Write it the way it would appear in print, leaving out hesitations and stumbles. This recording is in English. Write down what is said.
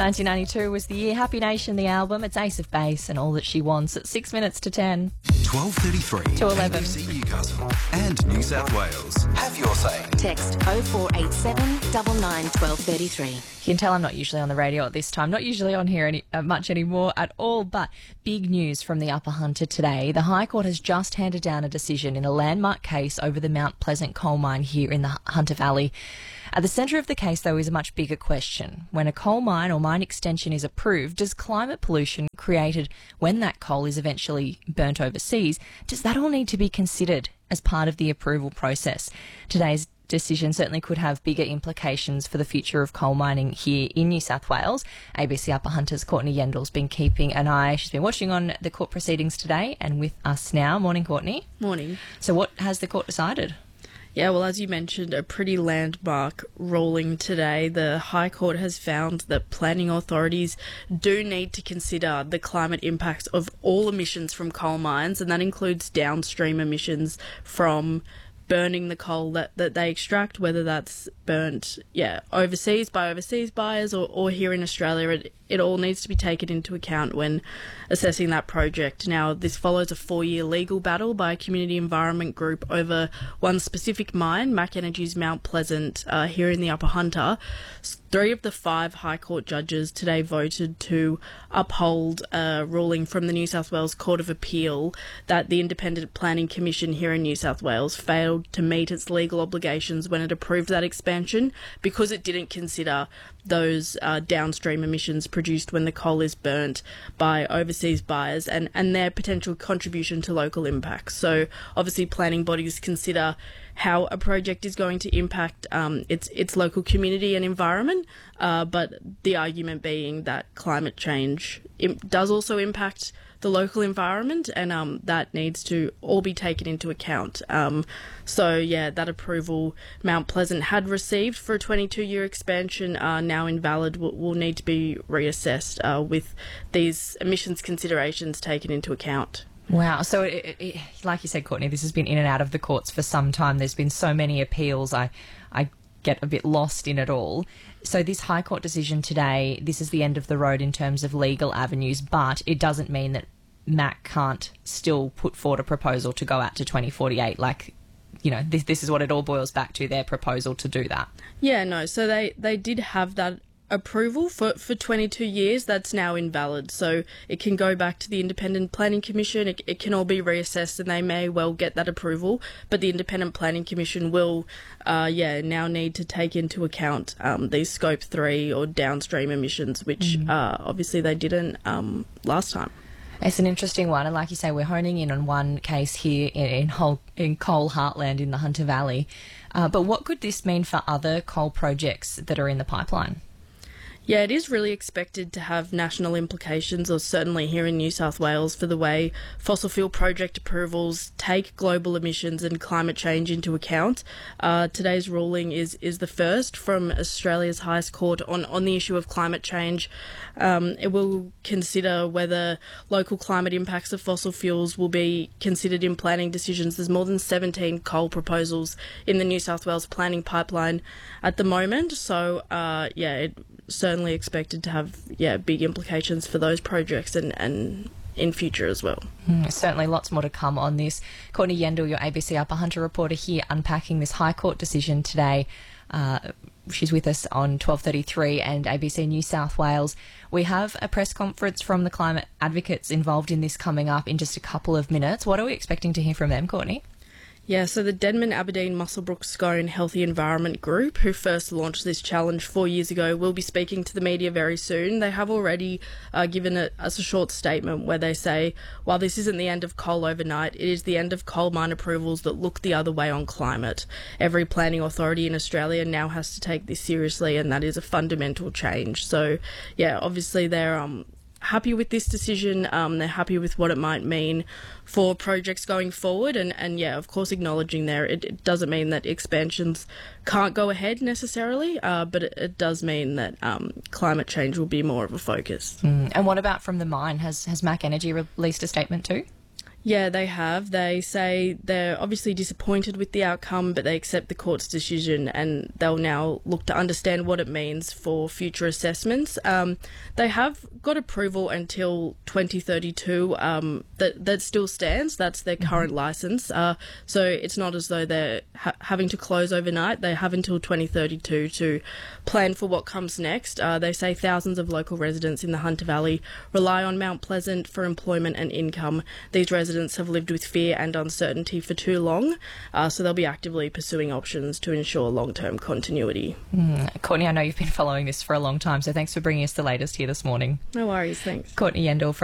1992 was the year. Happy Nation, the album. It's Ace of Base and All That She Wants at 6 minutes to 10. 12:33 to 11. ABC Newcastle and New South Wales. Have your say. Text 0487 99 1233. You can tell I'm not usually on the radio at this time, not usually on here much anymore at all, but big news from the Upper Hunter today. The High Court has just handed down a decision in a landmark case over the Mount Pleasant coal mine here in the Hunter Valley. At the centre of the case, though, is a much bigger question. When a coal mine or mine extension is approved, does climate pollution created when that coal is eventually burnt overseas, does that all need to be considered as part of the approval process? Today's decision certainly could have bigger implications for the future of coal mining here in New South Wales. ABC Upper Hunter's Courtney Yendel's been keeping an eye. She's been watching on the court proceedings today and with us now. Morning, Courtney. Morning. So what has the court decided? Yeah, well, as you mentioned, a pretty landmark ruling today. The High Court has found that planning authorities do need to consider the climate impacts of all emissions from coal mines, and that includes downstream emissions from burning the coal that they extract, whether that's burnt overseas by overseas buyers or here in Australia. It all needs to be taken into account when assessing that project. Now, this follows a 4-year legal battle by a community environment group over one specific mine, Mac Energy's Mount Pleasant, here in the Upper Hunter. 3 of the 5 High Court judges today voted to uphold a ruling from the New South Wales Court of Appeal that the Independent Planning Commission here in New South Wales failed to meet its legal obligations when it approved that expansion because it didn't consider those downstream emissions produced when the coal is burnt by overseas buyers and their potential contribution to local impacts. So obviously planning bodies consider how a project is going to impact its local community and environment, but the argument being that climate change does also impact the local environment, and that needs to all be taken into account. That approval Mount Pleasant had received for a 22-year expansion now invalid will need to be reassessed with these emissions considerations taken into account. Wow. So, like you said, Courtney, this has been in and out of the courts for some time. There's been so many appeals. I get a bit lost in it all. So this High Court decision today, this is the end of the road in terms of legal avenues, but it doesn't mean that MAC can't still put forward a proposal to go out to 2048. Like, you know, this is what it all boils back to, their proposal to do that. Yeah, no. So they did have that approval for 22 years. That's now invalid. So it can go back to the Independent Planning Commission. It can all be reassessed and they may well get that approval. But the Independent Planning Commission will now need to take into account these Scope 3 or downstream emissions, which obviously they didn't last time. It's an interesting one, and like you say, we're honing in on one case here in coal heartland in the Hunter Valley. But what could this mean for other coal projects that are in the pipeline? Yeah, it is really expected to have national implications, or certainly here in New South Wales, for the way fossil fuel project approvals take global emissions and climate change into account. Today's ruling is the first from Australia's highest court on the issue of climate change. It will consider whether local climate impacts of fossil fuels will be considered in planning decisions. There's more than 17 coal proposals in the New South Wales planning pipeline at the moment. So, it certainly expected to have big implications for those projects and in future as well. Certainly lots more to come on this. Courtney Yendel, your ABC Upper Hunter reporter here, unpacking this High Court decision today. She's with us on 12:33 and ABC New South Wales. We have a press conference from the climate advocates involved in this coming up in just a couple of minutes. What are we expecting to hear from them, Courtney? Yeah, so the Denman Aberdeen Muswellbrook Scone Healthy Environment Group, who first launched this challenge 4 years ago, will be speaking to the media very soon. They have already given us a short statement where they say, while this isn't the end of coal overnight, it is the end of coal mine approvals that look the other way on climate. Every planning authority in Australia now has to take this seriously, and that is a fundamental change. So, obviously they're happy with this decision. They're happy with what it might mean for projects going forward, and of course acknowledging it doesn't mean that expansions can't go ahead necessarily, but it does mean that climate change will be more of a focus. And what about from the mine? Has Mac Energy released a statement too? Yeah, they have. They say they're obviously disappointed with the outcome, but they accept the court's decision and they'll now look to understand what it means for future assessments. They have got approval until 2032. That still stands. That's their current licence. So it's not as though they're having to close overnight. They have until 2032 to plan for what comes next. They say thousands of local residents in the Hunter Valley rely on Mount Pleasant for employment and income. These residents have lived with fear and uncertainty for too long, so they'll be actively pursuing options to ensure long-term continuity. Courtney, I know you've been following this for a long time, so thanks for bringing us the latest here this morning. No worries, thanks. Courtney Yendall from